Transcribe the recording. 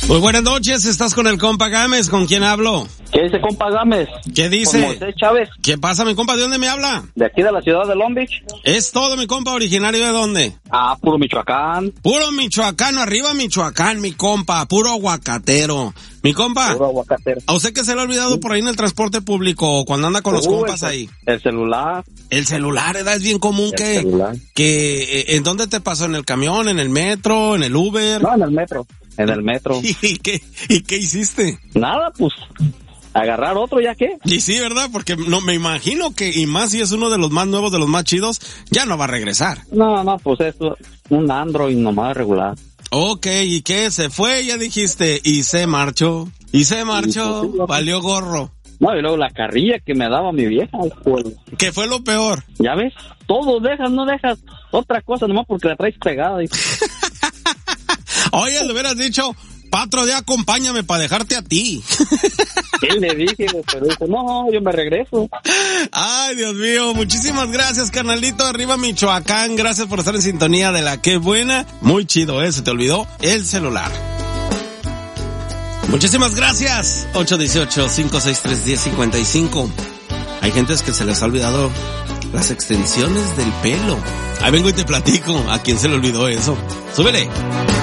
Muy buenas noches, estás con el compa Gámez, ¿con quién hablo? ¿Qué dice compa Gámez? ¿Qué dice? Con Moisés Chávez. ¿Qué pasa, mi compa? ¿De dónde me habla? De aquí de la ciudad de Long Beach. Es todo, mi compa, ¿originario de dónde? Puro Michoacán. Puro michoacano, arriba Michoacán, mi compa, puro aguacatero. Mi compa, Puro aguacatero. ¿a usted qué se le ha olvidado por ahí en el transporte público o cuando anda con los compas ahí? El celular. El celular, ¿verdad? Es bien común ¿en dónde te pasó? ¿En el camión, en el metro, en el Uber? No, en el metro. En el metro. ¿Y qué hiciste? Nada, pues, agarrar otro, ¿ya qué? Y sí, ¿verdad? Porque no me imagino que, y más si es uno de los más nuevos, de los más chidos, ya no va a regresar. No, pues eso, un Android nomás regular. Ok, ¿y qué? ¿Se fue? Ya dijiste, y se marchó, valió gorro. No, y luego la carrilla que me daba mi vieja. Pues, ¿Qué fue lo peor? ¿Ya ves? Todo no dejas otra cosa nomás porque la traes pegada. Oye, le hubieras dicho, Patro, ya acompáñame para dejarte a ti. ¿Qué le dije? Pero dice, no, yo me regreso. Ay, Dios mío, muchísimas gracias, carnalito, arriba Michoacán, gracias por estar en sintonía de la que buena. Muy chido, se te olvidó el celular. Muchísimas gracias. 818-563-1055. Hay gentes que se les ha olvidado las extensiones del pelo. Ahí vengo y te platico a quién se le olvidó eso. Súbele.